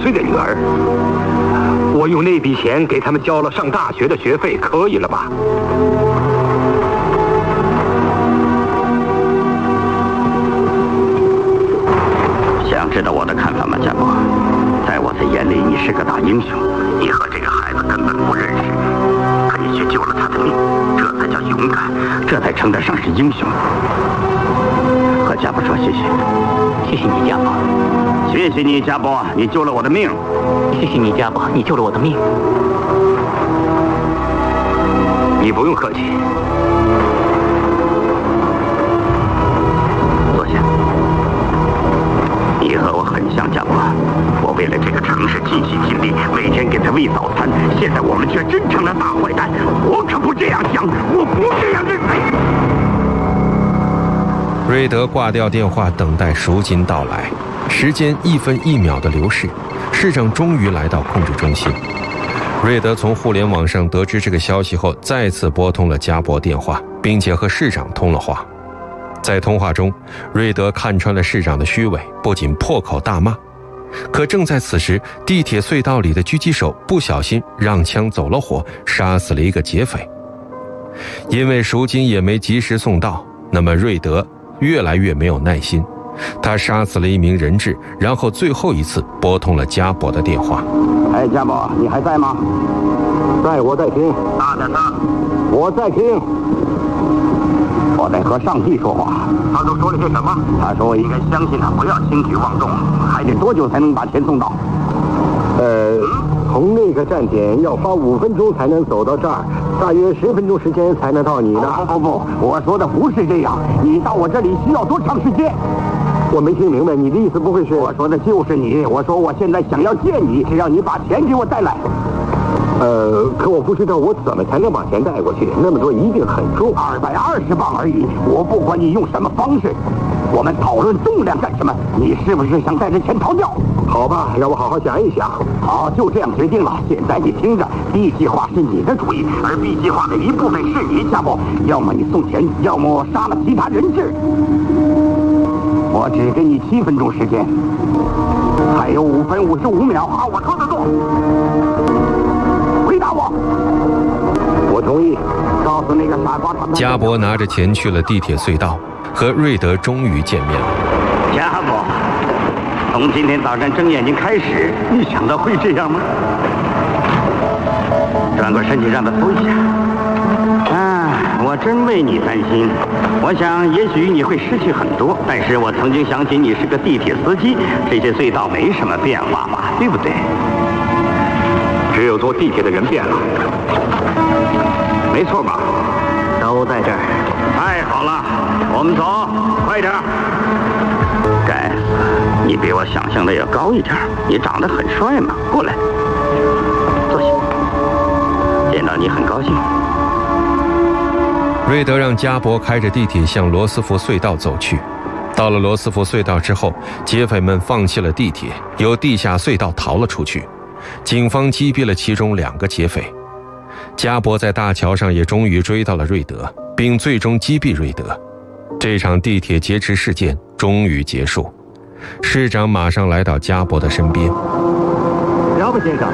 岁的女儿。我用那笔钱给他们交了上大学的学费，可以了吧？ 想知道我的看法吗，家伯？在我的眼里，你是个大英雄。你和这个孩子根本不认识，可你却救了他的命，这才叫勇敢，这才称得上是英雄。和家伯说谢谢， 谢谢你，家伯。 谢谢你，家伯，你救了我的命。 谢谢你，家伯，你救了我的命。 你不用客气。 坐下。你和我很像，家伯。我为了这个城市尽心尽力，每天给他喂早餐。现在我们却真成了大坏蛋。我可不这样想，我不这样认为。 瑞德挂掉电话，等待赎金到来。时间1分1秒的流逝，市长终于来到控制中心。瑞德从互联网上得知这个消息后，再次拨通了加伯电话，并且和市长通了话。在通话中，瑞德看穿了市长的虚伪，不仅破口大骂。可正在此时，地铁隧道里的狙击手不小心让枪走了火，杀死了一个劫匪。因为赎金也没及时送到，那么瑞德越来越没有耐心。他杀死了一名人质，然后最后一次拨通了加伯的电话。 哎，加伯，你还在吗？ 在，我在听。 大点声。 我在听。 我在和上帝说话。 他都说了些什么？ 他说我应该相信他，不要轻举妄动。还得多久才能把钱送到？ 从那个站点要花5分钟才能走到这儿，大约10分钟时间才能到你呢。 不，我说的不是这样。你到我这里需要多长时间？ 我没听明白，你的意思不会是？ 我说的就是你。我说我现在想要见你，只要你把钱给我带来。 可我不知道我怎么才能把钱带过去，那么多一定很重 ，220磅而已。我不管你用什么方式，我们讨论重量干什么？你是不是想带着钱逃掉？ 好吧，让我好好想一想。 好，就这样决定了。现在你听着 ，B 计划是你的主意，而 B 计划的一部分是你，家伯。要么你送钱，要么杀了其他人质。我只给你7分钟时间，还有5分55秒。好，我说的做。回答我。 我同意。 告诉那个傻瓜他们。 加伯拿着钱去了地铁隧道，和瑞德终于见面了。 加伯，从今天早上睁眼睛开始，你想到会这样吗？转过身去，让他搜一下。我真为你担心。我想，也许你会失去很多，但是我曾经想起你是个地铁司机，这些隧道没什么变化嘛，对不对？ 只有坐地铁的人变了，没错吧？ 都在这儿。太好了，我们走，快点。该死，你比我想象的要高一点，你长得很帅嘛。过来，坐下。见到你很高兴。 瑞德让加伯开着地铁向罗斯福隧道走去。到了罗斯福隧道之后，劫匪们放弃了地铁，由地下隧道逃了出去。警方击毙了其中2个劫匪。加伯在大桥上也终于追到了瑞德，并最终击毙瑞德。这场地铁劫持事件终于结束。市长马上来到加伯的身边。 聊吧，先生。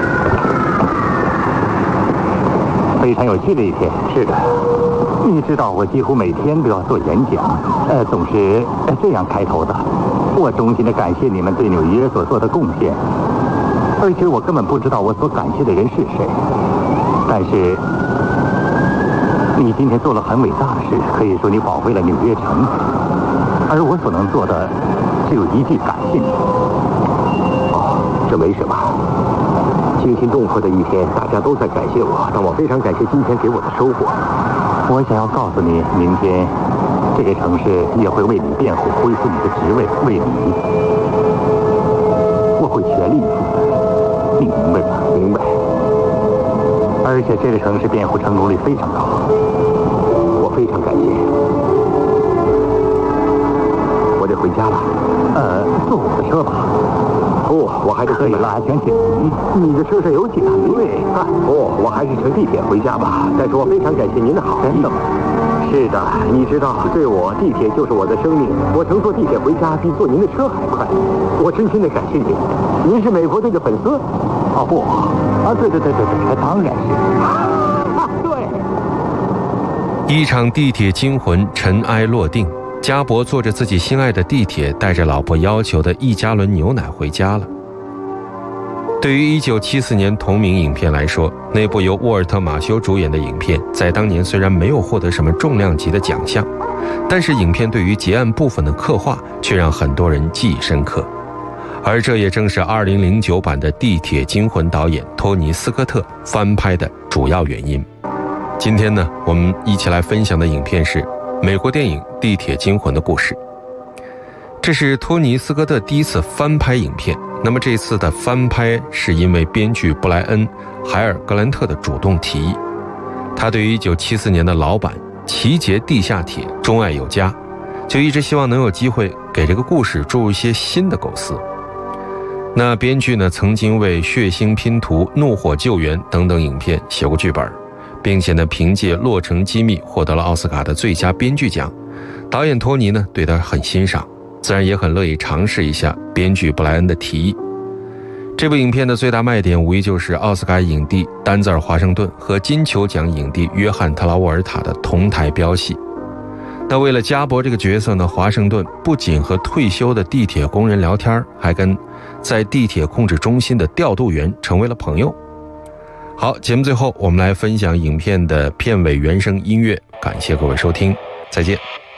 非常有趣的一天。 是的。 你知道我几乎每天都要做演讲，总是这样开头的。我衷心的感谢你们对纽约所做的贡献，而且我根本不知道我所感谢的人是谁。但是你今天做了很伟大的事，可以说你保卫了纽约城，而我所能做的只有一句感谢你。 哦，这没什么。惊心动魄的一天，大家都在感谢我，但我非常感谢今天给我的收获。 我想要告诉你，明天这个城市也会为你辩护，恢复你的职位，为你，我会全力以赴的。你明白吗？ 明白。 而且这个城市辩护成功率非常高， 我非常感谢。我得回家了。 坐我的车吧。 不，我还是可以了，全起。你的车上有警卫。 不，我还是乘地铁回家吧。但是我非常感谢您的好意。 真的吗？ 是的，你知道，对我，地铁就是我的生命。我乘坐地铁回家比坐您的车还快。我真心的感谢您。您是美国队的粉丝？ 哦不，对，当然是。 对。 一场地铁惊魂尘埃落定，加伯坐着自己心爱的地铁，带着老婆要求的1加仑牛奶回家了。对于1974年同名影片来说，那部由沃尔特·马修主演的影片，在当年虽然没有获得什么重量级的奖项，但是影片对于结案部分的刻画却让很多人记忆深刻。而这也正是2009版的《地铁惊魂》导演托尼·斯科特翻拍的主要原因。今天呢，我们一起来分享的影片是美国电影《地铁惊魂》的故事。这是托尼·斯科特第一次翻拍影片，那么这次的翻拍是因为编剧布莱恩·海尔格兰特的主动提议。他对于1974年的老版《奇杰地下铁》钟爱有加，就一直希望能有机会给这个故事注入一些新的构思。那编剧呢，曾经为《血腥拼图》《怒火救援》等等影片写过剧本，并且呢，凭借《洛城机密》获得了奥斯卡的最佳编剧奖。导演托尼呢，对他很欣赏，自然也很乐意尝试一下编剧布莱恩的提议。这部影片的最大卖点无疑就是奥斯卡影帝丹泽尔·华盛顿和金球奖影帝约翰·特拉沃尔塔的同台飙戏。那为了加伯这个角色呢，华盛顿不仅和退休的地铁工人聊天，还跟在地铁控制中心的调度员成为了朋友。好，节目最后我们来分享影片的片尾原声音乐，感谢各位收听，再见。